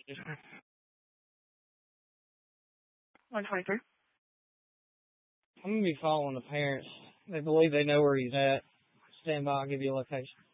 123. I'm going to be following the parents. They believe they know where he's at. Stand by, I'll give you a location.